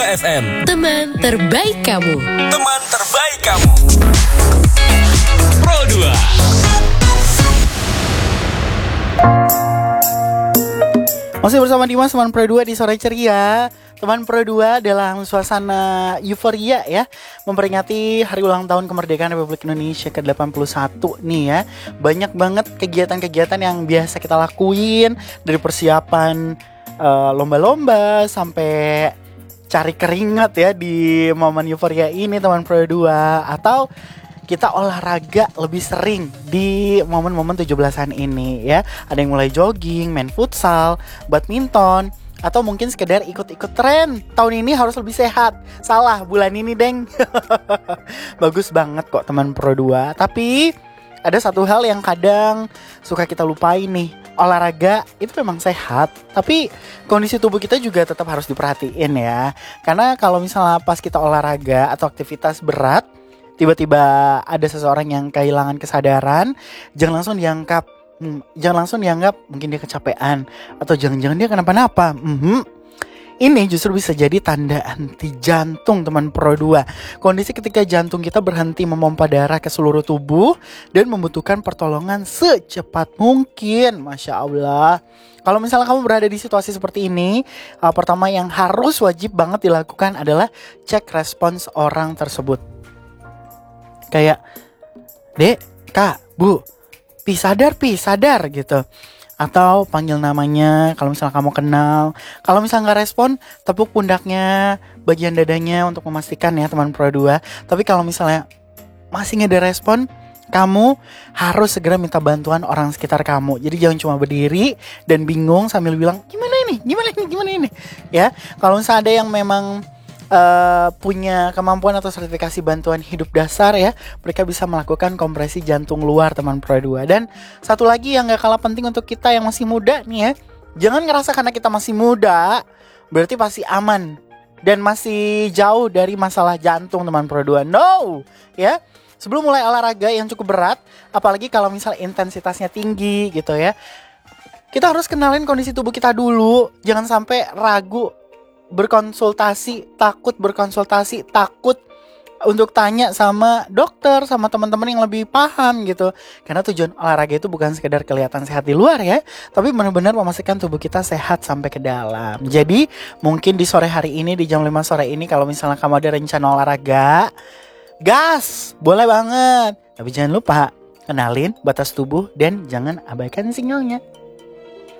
FM. Teman terbaik kamu. Teman terbaik kamu. Pro 2. Masih bersama Dimas, teman Pro 2 di sore ceria. Teman Pro 2 dalam suasana euforia ya, memperingati hari ulang tahun kemerdekaan Republik Indonesia ke-81 nih ya. Banyak banget kegiatan-kegiatan yang biasa kita lakuin, dari persiapan lomba-lomba sampai cari keringat ya di momen euforia ini teman Pro 2. Atau kita olahraga lebih sering di momen-momen 17-an ini ya. Ada yang mulai jogging, main futsal, badminton, atau mungkin sekedar ikut-ikut tren. Tahun ini harus lebih sehat. Salah, bulan ini deng. Bagus banget kok teman Pro 2. Tapi ada satu hal yang kadang suka kita lupain nih. Olahraga itu memang sehat, tapi kondisi tubuh kita juga tetap harus diperhatiin ya. Karena kalau misalnya pas kita olahraga atau aktivitas berat, tiba-tiba ada seseorang yang kehilangan kesadaran, jangan langsung dianggap mungkin dia kecapean atau jangan-jangan dia kenapa-napa. Ini justru bisa jadi tanda henti jantung teman Pro 2. Kondisi ketika jantung kita berhenti memompa darah ke seluruh tubuh dan membutuhkan pertolongan secepat mungkin. Masya Allah. Kalau misalnya kamu berada di situasi seperti ini, pertama yang harus wajib banget dilakukan adalah cek respons orang tersebut. Kayak, Dek, Kak, Bu, pi sadar gitu. Atau panggil namanya kalau misalnya kamu kenal. Kalau misalnya gak respon, tepuk pundaknya, bagian dadanya untuk memastikan ya teman Pro 2. Tapi kalau misalnya masih gak ada respon, kamu harus segera minta bantuan orang sekitar kamu. Jadi jangan cuma berdiri dan bingung sambil bilang, gimana ini ya. Kalau misalnya ada yang memang punya kemampuan atau sertifikasi bantuan hidup dasar ya, mereka bisa melakukan kompresi jantung luar teman Pro 2. Dan satu lagi yang gak kalah penting untuk kita yang masih muda nih ya, jangan ngerasa karena kita masih muda berarti pasti aman dan masih jauh dari masalah jantung teman Pro 2. No ya. Sebelum mulai olahraga yang cukup berat, apalagi kalau misalnya intensitasnya tinggi gitu ya, kita harus kenalin kondisi tubuh kita dulu. Jangan sampai ragu takut berkonsultasi, takut untuk tanya sama dokter, sama teman-teman yang lebih paham gitu. Karena tujuan olahraga itu bukan sekedar kelihatan sehat di luar ya, tapi benar-benar memastikan tubuh kita sehat sampai ke dalam. Jadi mungkin di sore hari ini, di jam 5 sore ini, kalau misalnya kamu ada rencana olahraga, gas, boleh banget. Tapi jangan lupa kenalin batas tubuh dan jangan abaikan sinyalnya.